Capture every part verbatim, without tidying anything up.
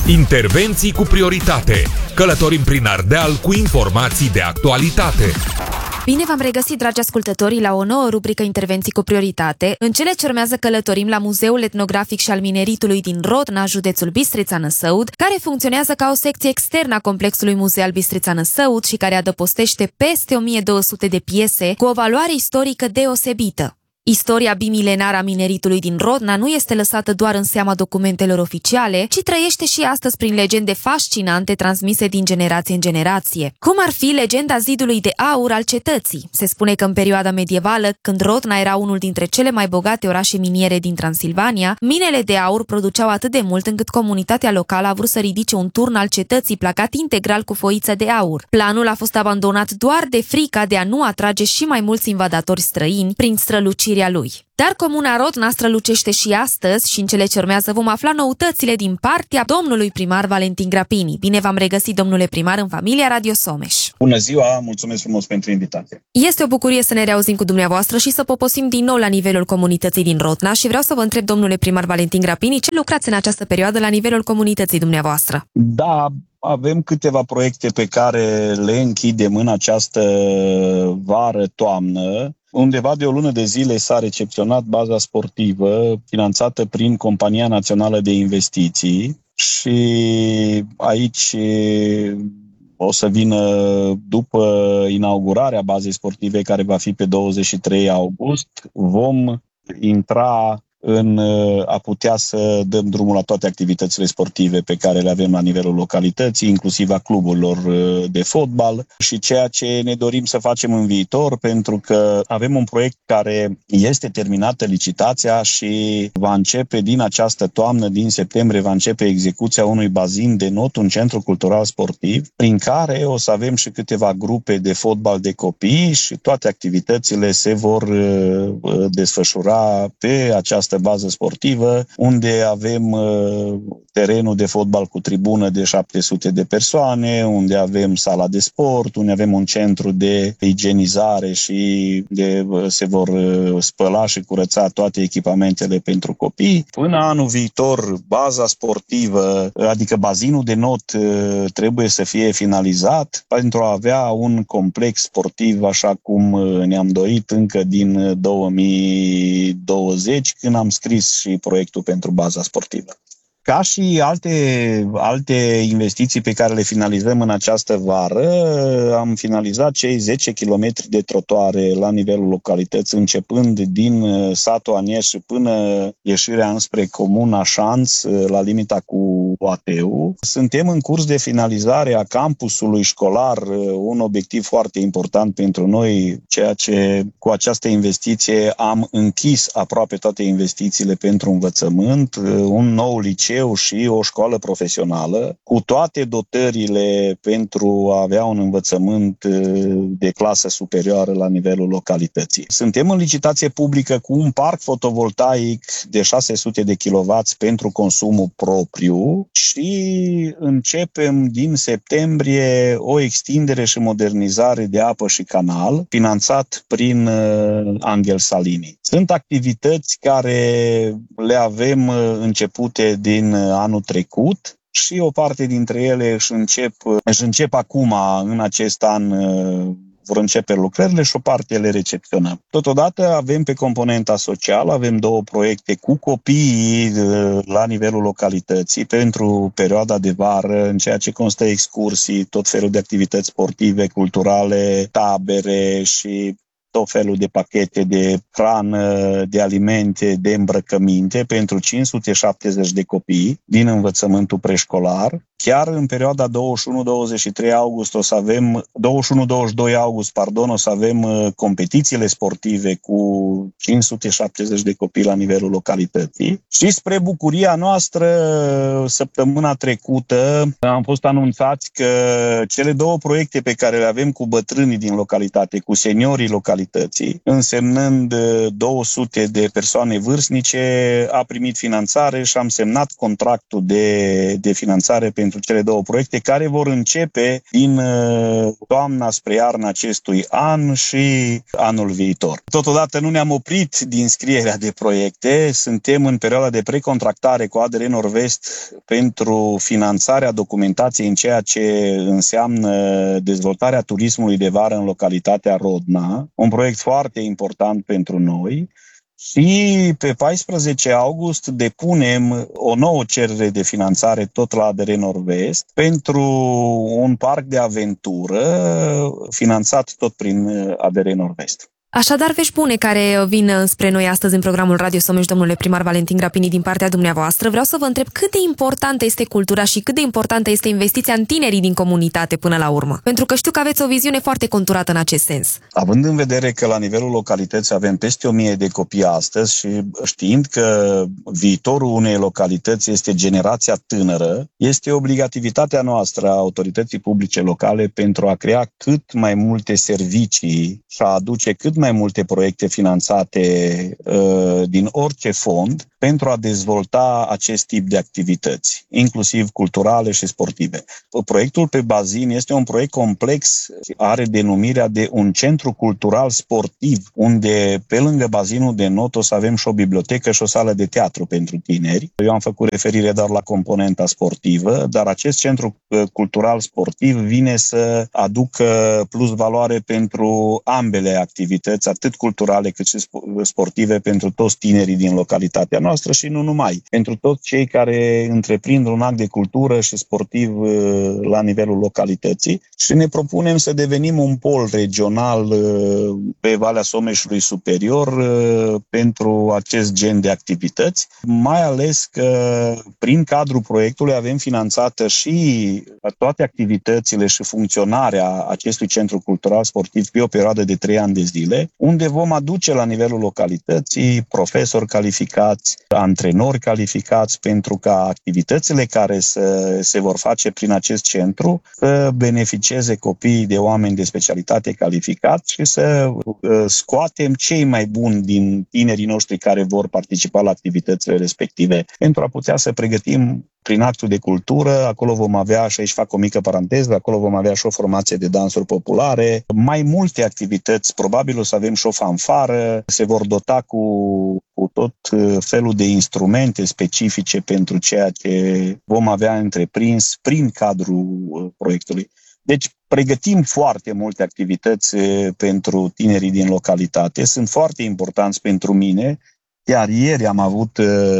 Intervenții cu prioritate. Călătorim prin Ardeal cu informații de actualitate. Bine v-am regăsit, dragi ascultători, la o nouă rubrică Intervenții cu prioritate. În cele ce urmează călătorim la Muzeul Etnografic și al Mineritului din Rodna, județul Bistrița-Năsăud, care funcționează ca o secție externă a complexului muzeal Bistrița-Năsăud și care adăpostește peste o mie două sute de piese cu o valoare istorică deosebită. Istoria bimilenară a mineritului din Rodna nu este lăsată doar în seama documentelor oficiale, ci trăiește și astăzi prin legende fascinante transmise din generație în generație. Cum ar fi legenda zidului de aur al cetății? Se spune că în perioada medievală, când Rodna era unul dintre cele mai bogate orașe miniere din Transilvania, minele de aur produceau atât de mult încât comunitatea locală a vrut să ridice un turn al cetății placat integral cu foiță de aur. Planul a fost abandonat doar de frica de a nu atrage și mai mulți invadatori străini prin strălucirea lui. Dar comuna Rodna strălucește și astăzi și în cele ce urmează vom afla noutățile din partea domnului primar Valentin Grapini. Bine v-am regăsit, domnule primar, în familia Radio Someș. Bună ziua, mulțumesc frumos pentru invitație. Este o bucurie să ne reauzim cu dumneavoastră și să poposim din nou la nivelul comunității din Rodna și vreau să vă întreb, domnule primar Valentin Grapini, ce lucrați în această perioadă la nivelul comunității dumneavoastră? Da, avem câteva proiecte pe care le închidem în această vară-toamnă. Undeva de o lună de zile s-a recepționat baza sportivă finanțată prin Compania Națională de Investiții și aici o să vină după inaugurarea bazei sportive, care va fi pe douăzeci și trei august, vom intra în a putea să dăm drumul la toate activitățile sportive pe care le avem la nivelul localității, inclusiv a cluburilor de fotbal și ceea ce ne dorim să facem în viitor, pentru că avem un proiect care este terminată licitația și va începe din această toamnă, din septembrie, va începe execuția unui bazin de not, un centru cultural sportiv, prin care o să avem și câteva grupe de fotbal de copii și toate activitățile se vor desfășura pe această bază sportivă, unde avem uh, terenul de fotbal cu tribună de șapte sute de persoane, unde avem sala de sport, unde avem un centru de igienizare și de, uh, se vor uh, spăla și curăța toate echipamentele pentru copii. Până anul viitor, baza sportivă, adică bazinul de not, uh, trebuie să fie finalizat pentru a avea un complex sportiv așa cum uh, ne-am dorit încă din două mii douăzeci, când am scris și proiectul pentru baza sportivă. Ca și alte, alte investiții pe care le finalizăm în această vară, am finalizat cei zece kilometri de trotuare la nivelul localității, începând din satul Anieș până ieșirea înspre comuna Șanț, la limita cu Ateu. Suntem în curs de finalizare a campusului școlar, un obiectiv foarte important pentru noi, ceea ce cu această investiție am închis aproape toate investițiile pentru învățământ, un nou liceu și o școală profesională, cu toate dotările pentru a avea un învățământ de clasă superioară la nivelul localității. Suntem în licitație publică cu un parc fotovoltaic de șase sute de kilowați pentru consumul propriu și începem din septembrie o extindere și modernizare de apă și canal, finanțat prin Angel Salini. Sunt activități care le avem începute din anul trecut și o parte dintre ele își încep, își încep acum, în acest an, vor începe lucrările și o parte le recepționăm. Totodată avem pe componenta socială, avem două proiecte cu copiii la nivelul localității pentru perioada de vară, în ceea ce constă excursii, tot felul de activități sportive, culturale, tabere și tot felul de pachete de hrană, de alimente, de îmbrăcăminte pentru cinci sute șaptezeci de copii din învățământul preșcolar. Chiar în perioada douăzeci și unu douăzeci și trei august o să avem, douăzeci și unu douăzeci și doi august, pardon, o să avem competițiile sportive cu cinci sute șaptezeci de copii la nivelul localității. Și spre bucuria noastră, săptămâna trecută am fost anunțați că cele două proiecte pe care le avem cu bătrânii din localitate, cu seniorii localității, localității, însemnând două sute de persoane vârstnice, a primit finanțare și am semnat contractul de, de finanțare pentru cele două proiecte care vor începe din toamna spre iarna acestui an și anul viitor. Totodată nu ne-am oprit din scrierea de proiecte, suntem în perioada de precontractare cu A D R Nord-Vest pentru finanțarea documentației în ceea ce înseamnă dezvoltarea turismului de vară în localitatea Rodna, un proiect foarte important pentru noi. Și pe paisprezece august depunem o nouă cerere de finanțare tot la A D R Nord-Vest pentru un parc de aventură finanțat tot prin A D R Nord-Vest. Așadar, vești bune care vin spre noi astăzi în programul Radio Someș, domnule primar Valentin Grapini, din partea dumneavoastră. Vreau să vă întreb cât de importantă este cultura și cât de importantă este investiția în tinerii din comunitate până la urmă. Pentru că știu că aveți o viziune foarte conturată în acest sens. Având în vedere că la nivelul localității avem peste o mie de copii astăzi și știind că viitorul unei localități este generația tânără, este obligativitatea noastră a autorității publice locale pentru a crea cât mai multe servicii și a aduce cât mai multe proiecte finanțate uh, din orice fond pentru a dezvolta acest tip de activități, inclusiv culturale și sportive. Proiectul pe bazin este un proiect complex, are denumirea de un centru cultural sportiv, unde pe lângă bazinul de not o să avem și o bibliotecă și o sală de teatru pentru tineri. Eu am făcut referire doar la componenta sportivă, dar acest centru cultural sportiv vine să aducă plus valoare pentru ambele activități, atât culturale cât și sportive, pentru toți tinerii din localitatea noastră și nu numai, pentru toți cei care întreprind un act de cultură și sportiv la nivelul localității și ne propunem să devenim un pol regional pe Valea Someșului Superior pentru acest gen de activități, mai ales că prin cadrul proiectului avem finanțată și toate activitățile și funcționarea acestui centru cultural sportiv pe o perioadă de trei ani de zile, unde vom aduce la nivelul localității profesori calificați, antrenori calificați, pentru ca activitățile care să, se vor face prin acest centru să beneficieze copiii de oameni de specialitate calificați și să uh, scoatem cei mai buni din tinerii noștri care vor participa la activitățile respective pentru a putea să pregătim prin actul de cultură. Acolo vom avea, și aici fac o mică paranteză, acolo vom avea și o formație de dansuri populare, mai multe activități, probabil o să avem și o fanfară, se vor dota cu, cu tot felul de instrumente specifice pentru ceea ce vom avea întreprins prin cadrul proiectului. Deci pregătim foarte multe activități pentru tinerii din localitate, sunt foarte importanți pentru mine. Chiar ieri am avut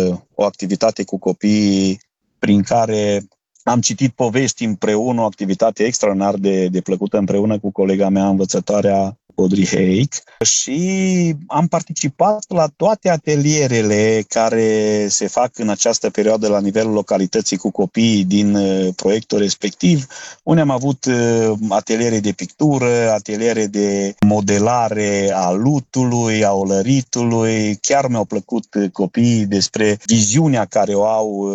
o activitate cu copiii prin care am citit povești împreună, o activitate extraordinar de, de plăcută împreună cu colega mea, învățătoarea Audrey Heic, și am participat la toate atelierele care se fac în această perioadă la nivelul localității cu copiii din proiectul respectiv, unde am avut ateliere de pictură, ateliere de modelare a lutului, a olăritului. Chiar mi-au plăcut copiii despre viziunea care o au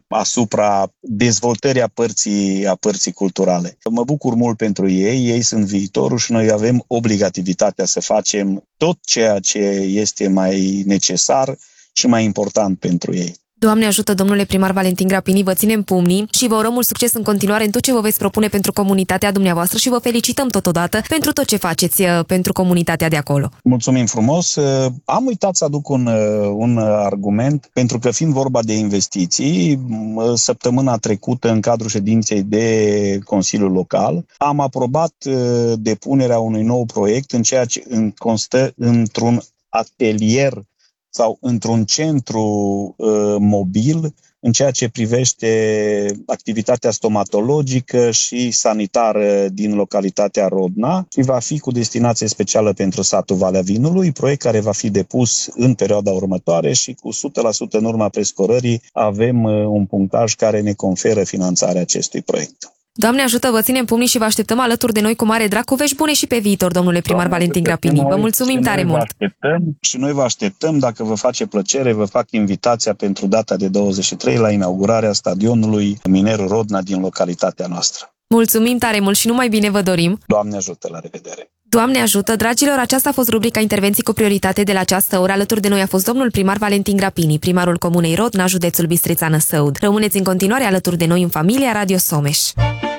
asupra dezvoltării a părții, a părții culturale. Mă bucur mult pentru ei, ei sunt viitorul și noi avem obligativitatea să facem tot ceea ce este mai necesar și mai important pentru ei. Doamne ajută, domnule primar Valentin Grapini, vă ținem pumnii și vă urăm mult succes în continuare în tot ce vă veți propune pentru comunitatea dumneavoastră și vă felicităm totodată pentru tot ce faceți pentru comunitatea de acolo. Mulțumim frumos! Am uitat să aduc un, un argument, pentru că fiind vorba de investiții, săptămâna trecută, în cadrul ședinței de Consiliul Local, am aprobat depunerea unui nou proiect în ceea ce constă într-un atelier sau într-un centru uh, mobil în ceea ce privește activitatea stomatologică și sanitară din localitatea Rodna și va fi cu destinație specială pentru satul Valea Vinului, proiect care va fi depus în perioada următoare și cu o sută la sută în urma prescorării avem uh, un punctaj care ne conferă finanțarea acestui proiect. Doamne ajută, vă ținem pumnii și vă așteptăm alături de noi cu mare drag, cu vești bune și pe viitor, domnule primar Doamne, Valentin Grapini. Vă mulțumim tare mult! Așteptăm, și noi vă așteptăm, dacă vă face plăcere, vă fac invitația pentru data de douăzeci și trei la inaugurarea stadionului Minerul Rodna din localitatea noastră. Mulțumim tare mult și numai bine vă dorim! Doamne ajută, la revedere! Doamne ajută, dragilor, aceasta a fost rubrica Intervenții cu prioritate de la această oră. Alături de noi a fost domnul primar Valentin Grapini, primarul Comunei Rodna, județul Bistrița-Năsăud. Rămâneți în continuare alături de noi în familia Radio Someș.